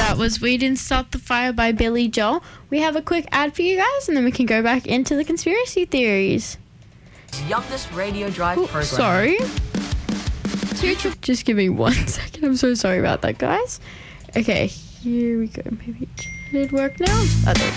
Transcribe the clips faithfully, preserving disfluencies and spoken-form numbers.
That was We Didn't Start the Fire by Billy Joel. We have a quick ad for you guys and then we can go back into the conspiracy theories. Youngest Radio Drive Ooh, program. sorry. Just give me one second. I'm so sorry about that, guys. Okay, here we go. Maybe it did work now. Oh, there.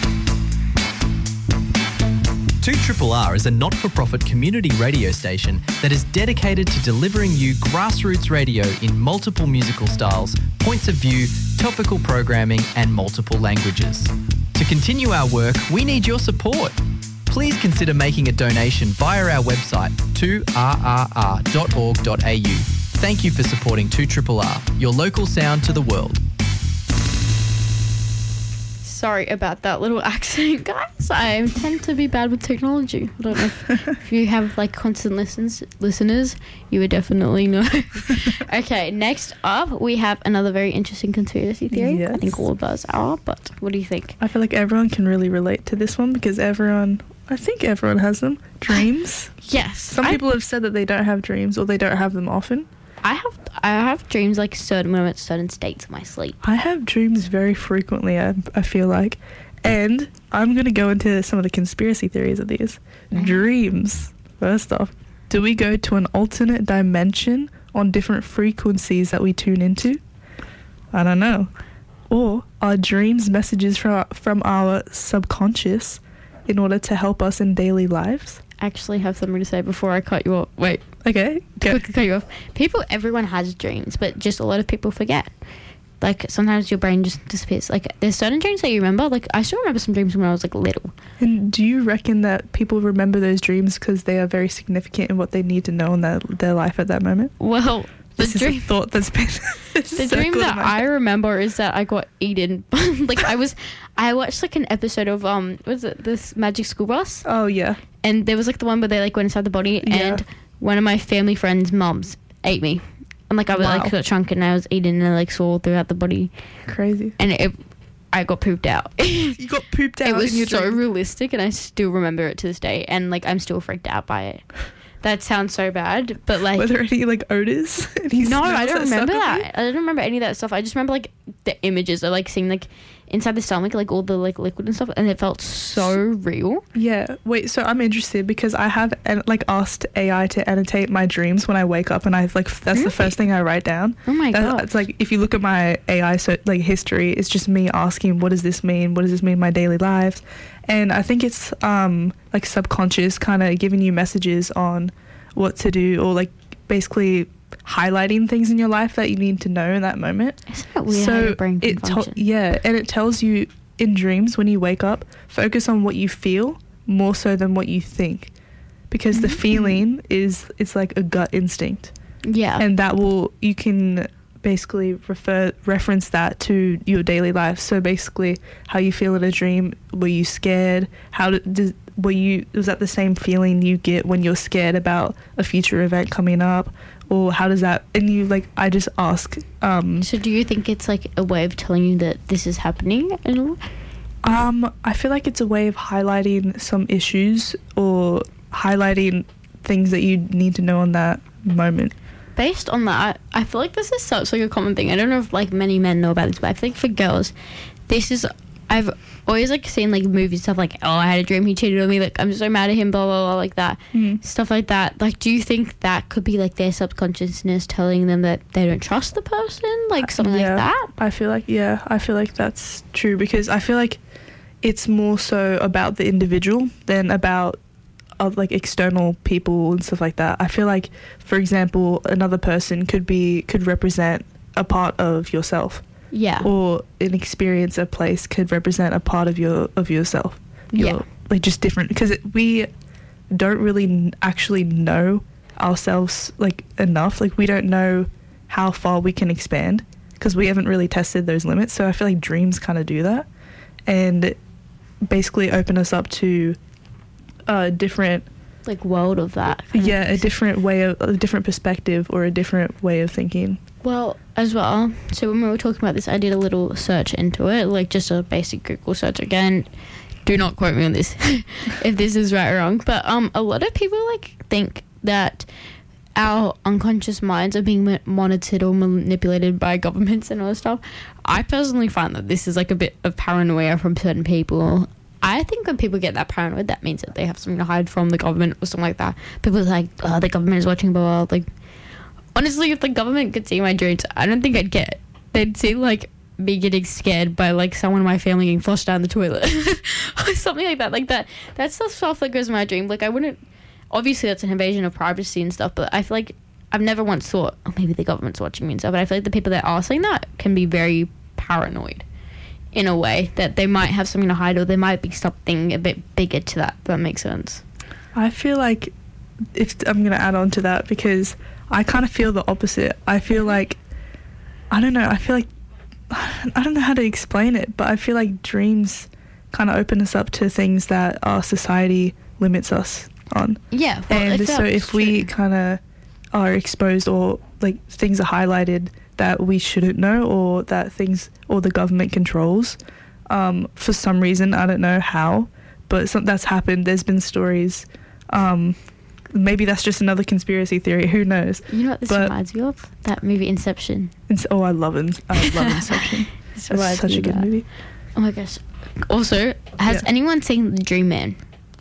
two R R R is a not-for-profit community radio station that is dedicated to delivering you grassroots radio in multiple musical styles, points of view, topical programming and multiple languages. To continue our work, we need your support. Please consider making a donation via our website two r r r dot org dot a u. Thank you for supporting two R R R, your local sound to the world. Sorry about that little accident, guys. I tend to be bad with technology. I don't know if, if you have like constant listens, listeners, you would definitely know. Okay, next up, we have another very interesting conspiracy theory. Yes. I think all of us are, but what do you think? I feel like everyone can really relate to this one because everyone, I think everyone has them. Dreams. Yes. Some I, people have said that they don't have dreams or they don't have them often. I have I have dreams like certain when I'm at certain states of my sleep. I have dreams very frequently, I, I feel like. And I'm going to go into some of the conspiracy theories of these. Mm-hmm. Dreams. First off, do we go to an alternate dimension on different frequencies that we tune into? I don't know. Or are dreams messages from our, from our subconscious in order to help us in daily lives? I actually have something to say before I cut you off. Wait. Okay. To quickly cut you off. People, everyone has dreams, but just a lot of people forget. Like, sometimes your brain just disappears. Like, there's certain dreams that you remember. Like, I still remember some dreams when I was, like, little. And do you reckon that people remember those dreams because they are very significant in what they need to know in their, their life at that moment? Well, the this dream... is a thought that's been... the dream that I remember is that I got eaten. Like, I was... I watched, like, an episode of, um... what was it? This Magic School Bus? Oh, yeah. And there was, like, the one where they, like, went inside the body Yeah. and one of my family friends' mums ate me. And, like, I was, Wow. like, got shrunk and I was eaten and I, like, swallowed throughout the body. Crazy. And it... I got pooped out. You got pooped out It was in your so dream. realistic and I still remember it to this day. And, like, I'm still freaked out by it. That sounds so bad, but, like... Were there any, like, odors? Any No, I smells don't stuck remember with that. you? I don't remember any of that stuff. I just remember, like, the images of, like, seeing, like, inside the stomach, like, all the, like, liquid and stuff, and it felt so real. Yeah. Wait, so I'm interested because I have, an- like, asked A I to annotate my dreams when I wake up, and I, like, f- that's Really? the first thing I write down. Oh, my That- God. It's like, if you look at my A I, so, like, history, it's just me asking, what does this mean? What does this mean in my daily lives? And I think it's, um, like, subconscious kind of giving you messages on what to do or, like, basically highlighting things in your life that you need to know in that moment. Isn't it weird so how your brain can it to- function? yeah, and it tells you in dreams when you wake up, focus on what you feel more so than what you think, because the Mm. feeling is it's like a gut instinct, Yeah. and that will you can basically refer reference that to your daily life. So basically, how you feel in a dream. Were you scared? How did, did were you? Was that the same feeling you get when you're scared about a future event coming up? Or how does that, and you like, I just ask. Um, so do you think it's, like, a way of telling you that this is happening and all? um, I feel like it's a way of highlighting some issues or highlighting things that you need to know in that moment. Based on that, I feel like this is such, like, a common thing. I don't know if, like, many men know about this, but I think for girls, this is... I've always, like, seen, like, movies stuff like, oh, I had a dream he cheated on me, like, I'm so mad at him, blah, blah, blah, like that. Mm. Stuff like that. Like, do you think that could be, like, their subconsciousness telling them that they don't trust the person? Like, something Yeah, like that? I feel like, yeah, I feel like that's true because I feel like it's more so about the individual than about of like external people and stuff like that. I feel like, for example, another person could be could represent a part of yourself. Yeah. Or an experience, a place could represent a part of your of yourself. Your, Yeah. like just different, because we don't really n- actually know ourselves like enough. Like we don't know how far we can expand because we haven't really tested those limits. So I feel like dreams kind of do that and basically open us up to a different, Like, world of that. kind of yeah, a thing. different way of a different perspective or a different way of thinking. Well, as well, so when we were talking about this, I did a little search into it, like just a basic Google search. Again, do not quote me on this if this is right or wrong. But um, a lot of people, like, think that our unconscious minds are being mo- monitored or manipulated by governments and all this stuff. I personally find that this is like a bit of paranoia from certain people. I think when people get that paranoid, that means that they have something to hide from the government or something like that. People are like, oh, the government is watching, blah, blah, blah. Like, honestly, if the government could see my dreams, I don't think I'd get it. They'd see, like, me getting scared by, like, someone in my family getting flushed down the toilet. Or something like that. Like, that that's the stuff that goes in my dream. Like, I wouldn't... Obviously, that's an invasion of privacy and stuff, but I feel like I've never once thought, oh, maybe the government's watching me and stuff, but I feel like the people that are saying that can be very paranoid in a way, that they might have something to hide or there might be something a bit bigger to that. If that makes sense. I feel like, if I'm going to add on to that, because I kind of feel the opposite. I feel like, I don't know, I feel like, I don't know how to explain it, but I feel like dreams kind of open us up to things that our society limits us on. Yeah. Well, and if so if we true. kind of are exposed, or like things are highlighted that we shouldn't know, or that things or the government controls, um, for some reason, I don't know how, but some, that's happened. There's been stories. Um, maybe that's just another conspiracy theory. Who knows? You know what this but, reminds me of? That movie Inception. It's, oh, I love it. I love Inception. This That's reminds such me a of good that. movie. Oh my gosh. Also, has Yeah. anyone seen The Dream Man?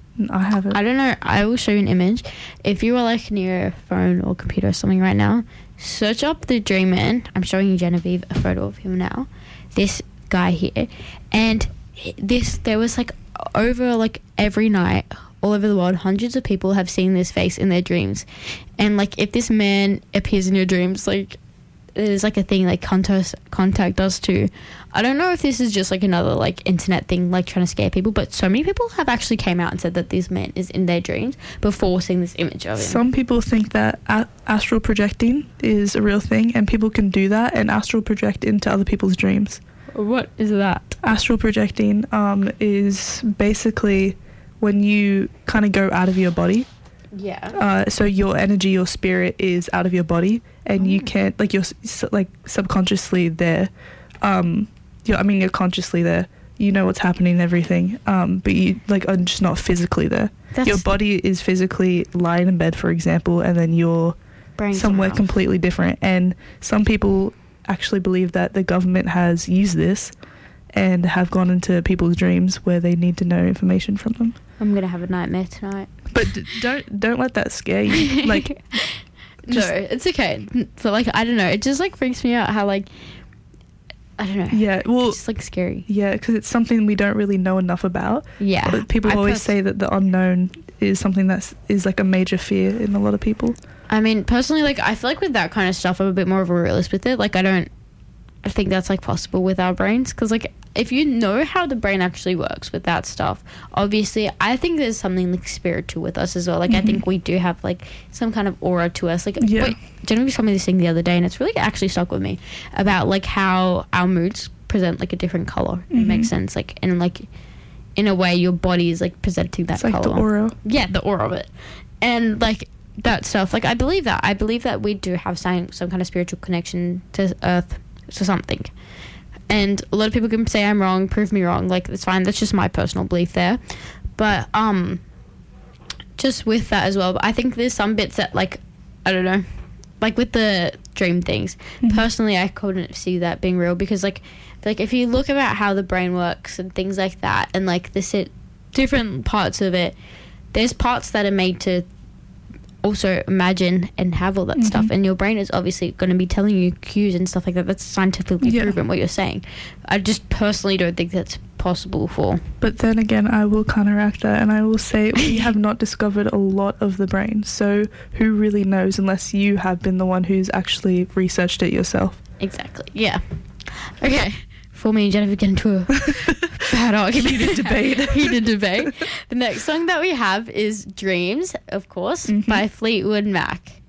I haven't. I don't know. I will show you an image. If you are like near a phone or computer or something right now, search up The Dream Man. I'm showing you Genevieve a photo of him now. This guy here, and this there was like over like every night all over the world, hundreds of people have seen this face in their dreams. And like if this man appears in your dreams, like there's like a thing like contact contact us too. I don't know if this is just like another like internet thing, like trying to scare people, but so many people have actually came out and said that this man is in their dreams before seeing this image of him. Some people think that a- astral projecting is a real thing, and people can do that and astral project into other people's dreams. What is that? Astral projecting um, is basically when you kind of go out of your body. Yeah. Uh, so your energy, your spirit is out of your body, and Oh. you can't, like, you're s- like subconsciously there. Um, you're, I mean, you're consciously there. You know what's happening and everything, um, but you like are just not physically there. That's Your body is physically lying in bed, for example, and then you're brain somewhere somewhere. completely different. And some people actually believe that the government has used this and have gone into people's dreams where they need to know information from them. I'm gonna have a nightmare tonight. But d- don't don't let that scare you. Like, just- no, it's okay. But like, I don't know. It just like freaks me out how like, I don't know. yeah, well, It's just like scary. yeah, because it's something we don't really know enough about. Yeah. But people I always pers- say that the unknown is something that's is like a major fear in a lot of people. I mean, personally, like, I feel like with that kind of stuff, I'm a bit more of a realist with it. Like, I don't, I think that's, like, possible with our brains. Because, like, if you know how the brain actually works with that stuff, obviously, I think there's something, like, spiritual with us as well. Like, I think we do have, like, some kind of aura to us. Like, Yeah. wait, Genevieve told me this thing the other day, and it's really actually stuck with me, about, like, how our moods present, like, a different color. It Mhm. makes sense. Like, and, like, in a way, your body is, like, presenting that It's like color. the aura. Yeah, the aura of it. And, like, that stuff, like, I believe that. I believe that we do have some, some kind of spiritual connection to Earth, to something. And a lot of people can say I'm wrong, prove me wrong. Like, it's fine. That's just my personal belief there. But, um, just with that as well, but I think there's some bits that, like, I don't know, like with the dream things, Mhm. personally, I couldn't see that being real because, like, like if you look about how the brain works and things like that, and, like, the sit- different parts of it, there's parts that are made to also imagine and have all that Mhm. stuff, and your brain is obviously going to be telling you cues and stuff like that. That's scientifically Yeah. proven what you're saying. I just personally don't think that's possible for But then again, I will counteract that, and I will say we have not discovered a lot of the brain. So who really knows unless you have been the one who's actually researched it yourself? exactly. Yeah. Okay. Before me and Jennifer get into a bad argument, Heated debate. heated debate. The next song that we have is "Dreams," of course, Mhm. by Fleetwood Mac.